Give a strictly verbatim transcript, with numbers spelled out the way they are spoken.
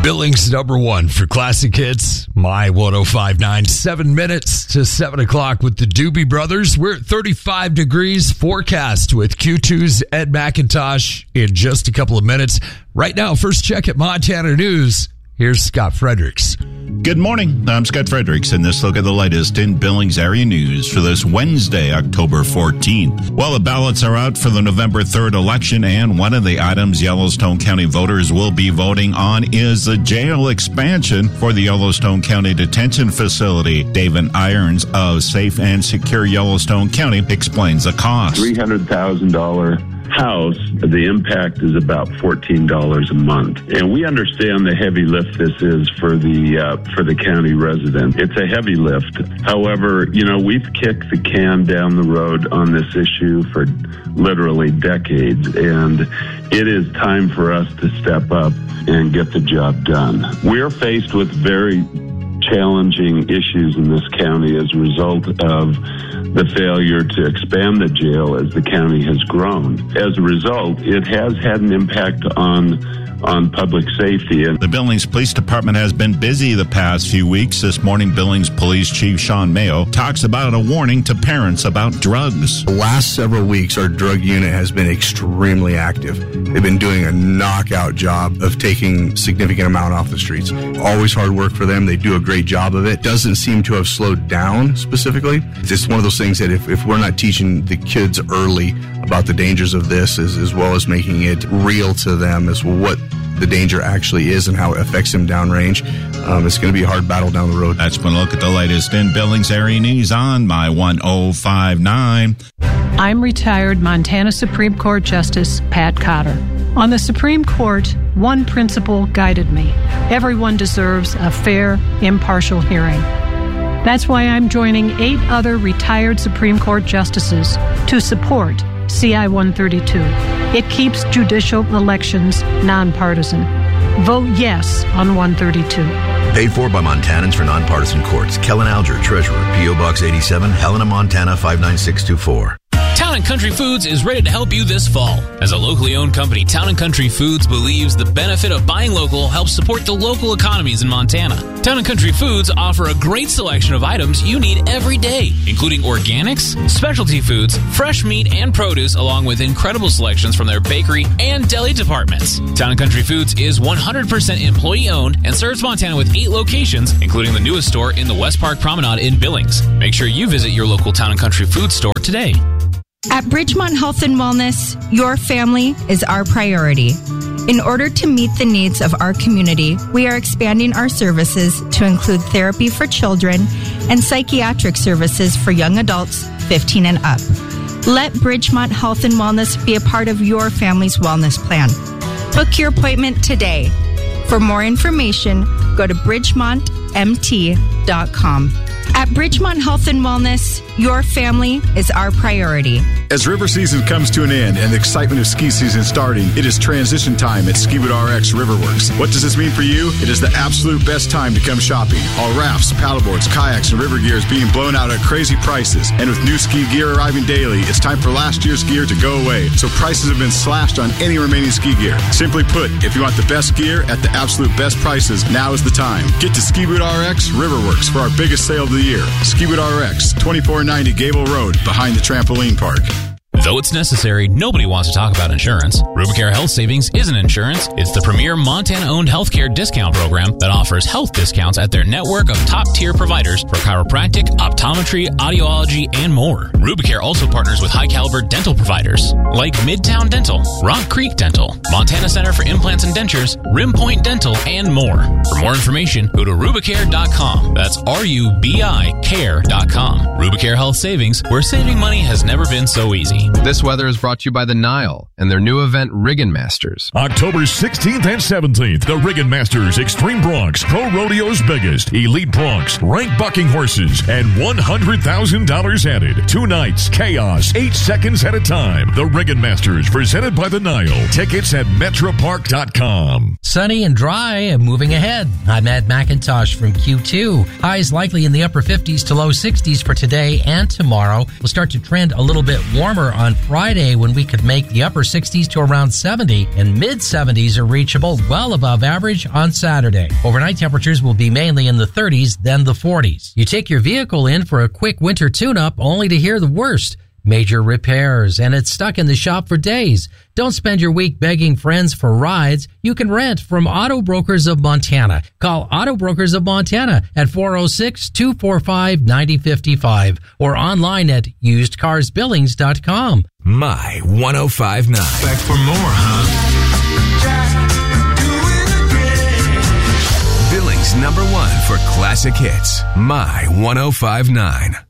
Billings number one for classic hits. My one oh five point nine, seven minutes to seven o'clock with the Doobie Brothers. We're at thirty-five degrees forecast with Q two's Ed McIntosh in just a couple of minutes. Right now, first check at Montana News. Here's Scott Fredericks. Good morning. I'm Scott Fredericks, and this look at the latest in Billings area news for this Wednesday, October fourteenth. Well, the ballots are out for the November third election, and one of the items Yellowstone County voters will be voting on is the jail expansion for the Yellowstone County Detention Facility. David Irons of Safe and Secure Yellowstone County explains the cost. three hundred thousand dollars house, the impact is about fourteen dollars a month. And we understand the heavy lift this is for the uh, for the county resident. It's a heavy lift. However, you know, we've kicked the can down the road on this issue for literally decades, and it is time for us to step up and get the job done. We're faced with very challenging issues in this county as a result of the failure to expand the jail as the county has grown. As a result, it has had an impact on on public safety. And the Billings Police Department has been busy the past few weeks. This morning, Billings Police Chief Sean Mayo talks about a warning to parents about drugs. The last several weeks, our drug unit has been extremely active. They've been doing a knockout job of taking significant amount off the streets. Always hard work for them. They do a great job of it. Doesn't seem to have slowed down specifically. It's just one of those things that if, if we're not teaching the kids early about the dangers of this, as, as well as making it real to them as what the danger actually is and how it affects them downrange, um, it's going to be a hard battle down the road. That's been a look at the latest in Billings area news on My one oh five point nine. I'm retired Montana Supreme Court Justice Pat Cotter. On the Supreme Court, one principle guided me. Everyone deserves a fair, impartial hearing. That's why I'm joining eight other retired Supreme Court justices to support C I one thirty-two. It keeps judicial elections nonpartisan. Vote yes on one thirty-two. Paid for by Montanans for Nonpartisan Courts. Kellen Alger, Treasurer, P O. Box eighty-seven, Helena, Montana five nine six two four. Town and Country Foods is ready to help you this fall. As a locally owned company, Town and Country Foods believes the benefit of buying local helps support the local economies in Montana. Town and Country Foods offer a great selection of items you need every day, including organics, specialty foods, fresh meat, and produce, along with incredible selections from their bakery and deli departments. Town and Country Foods is one hundred percent employee-owned and serves Montana with eight locations, including the newest store in the West Park Promenade in Billings. Make sure you visit your local Town and Country Foods store today. At Bridgemont Health and Wellness, your family is our priority. In order to meet the needs of our community, we are expanding our services to include therapy for children and psychiatric services for young adults fifteen and up. Let Bridgemont Health and Wellness be a part of your family's wellness plan. Book your appointment today. For more information, go to bridgemont m t dot com. At Bridgemont Health and Wellness, your family is our priority. As river season comes to an end and the excitement of ski season starting, it is transition time at Skiwood R X Riverworks. What does this mean for you? It is the absolute best time to come shopping. All rafts, paddleboards, kayaks, and river gear is being blown out at crazy prices. And with new ski gear arriving daily, it's time for last year's gear to go away. So prices have been slashed on any remaining ski gear. Simply put, if you want the best gear at the absolute best prices, now is the time. Get to Skiwood R X Riverworks for our biggest sale of the year. Skiwood R X, twenty-four ninety Gable Road, behind the trampoline park. Though it's necessary, nobody wants to talk about insurance. Rubicare Health Savings isn't insurance. It's the premier Montana-owned healthcare discount program that offers health discounts at their network of top-tier providers for chiropractic, optometry, audiology, and more. Rubicare also partners with high-caliber dental providers like Midtown Dental, Rock Creek Dental, Montana Center for Implants and Dentures, Rim Point Dental, and more. For more information, go to rubicare dot com. That's R U B I care dot com. Rubicare Health Savings, where saving money has never been so easy. This weather is brought to you by the Nile and their new event, Riggin Masters. October sixteenth and seventeenth, the Riggin Masters Extreme Broncs, Pro Rodeo's biggest, Elite Broncs, ranked bucking horses, and one hundred thousand dollars added. Two nights, chaos, eight seconds at a time. The Riggin Masters, presented by the Nile. Tickets at metro park dot com. Sunny and dry and moving ahead. I'm Ed McIntosh from Q two. Highs likely in the upper fifties to low sixties for today and tomorrow. We'll start to trend a little bit warmer on Friday when we could make the upper sixties to around seventy, and mid-seventies are reachable well above average on Saturday. Overnight temperatures will be mainly in the thirties, then the forties. You take your vehicle in for a quick winter tune-up only to hear the worst. Major repairs, and it's stuck in the shop for days. Don't spend your week begging friends for rides. You can rent from Auto Brokers of Montana. Call Auto Brokers of Montana at four oh six, two four five, nine oh five five or online at used cars billings dot com. My one oh five point nine. Back for more, huh? Billings number one for classic hits. My one oh five point nine.